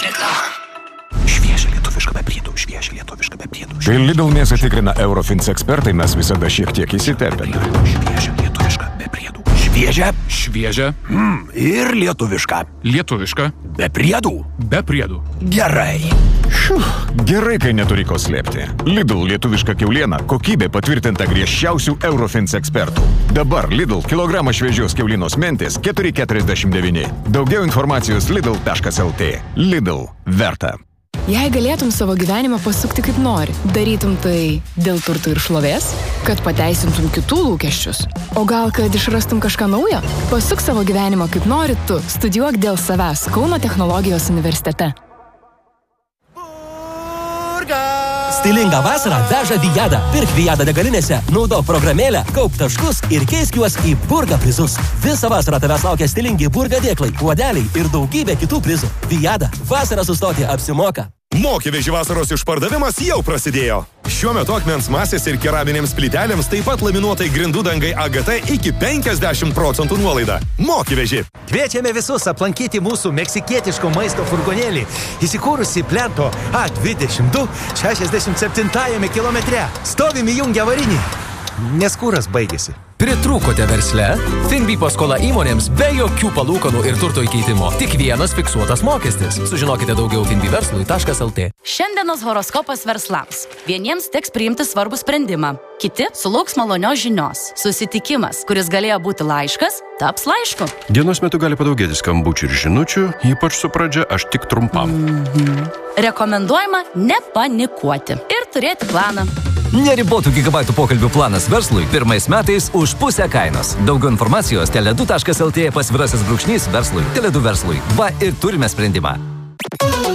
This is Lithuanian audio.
Šviežia lietuviška be priedų, šviežia lietuviška be priedų. Kai Lidl mėsą tikrina Eurofins ekspertai, mes visada šiek tiek įsiterpėme. Šviežia lietuviška be priedų. Šviežia. Šviežia. Ir lietuviška. Lietuviška. Be priedų. Be priedų. Gerai. Gerai, kai neturi ko slėpti. Lidl lietuviška kiauliena, kokybė patvirtinta griežčiausių Eurofins ekspertų. Dabar Lidl kilogramą šviežios kiaulinos mentės 4,49. Daugiau informacijos lidl.lt. Lidl. Verta. Jei galėtum savo gyvenimą pasukti kaip nori, darytum tai dėl turtų ir šlovės, kad pateisintum kitų lūkesčius, o gal kad išrastum kažką naujo? Pasuk savo gyvenimą kaip nori tu, studijuok dėl savęs Kauno technologijos universitete. Stilingą vasarą veža Vijada. Pirk Vijada degalinėse, naudok programėlę, kaup taškus ir keisk juos į Burga prizus. Visą vasarą tavęs laukia stilingi Burga dėklai, puodeliai ir daugybė kitų prizų. Vijada. Vasarą sustoti apsimoka. Mokyveži vasaros išpardavimas jau prasidėjo. Šiuo metu akmens masės ir keraminėms plytelėms taip pat laminuotai grindų dangai AGT iki 50% nuolaida. Mokyveži. Kviečiame visus aplankyti mūsų meksikietiško maisto furgonėlį, įsikūrusi plento A22 67 kilometre. Stovim įjungę avarinį, nes kuras baigėsi. Pritrūkote versle? Finbi paskola įmonėms be jokių palūkanų ir turto įkeitimo. Tik vienas fiksuotas mokestis. Sužinokite daugiau finbiverslui.lt. Šiandienos horoskopas verslams. Vieniems teks priimti svarbų sprendimą. Kiti sulauks malonios žinios. Susitikimas, kuris galėjo būti laiškas, taps laišku. Dienos metu gali padaugėti skambučių ir žinučių, ypač su pradžia aš tik trumpam. Rekomenduojama nepanikuoti ir turėti planą. Neribotų gigabaitų pokalbių planas verslui pirmais metais už pusę kainos. Daugiau informacijos tele2.lt / verslui. Tele2 verslui. Va ir turime sprendimą.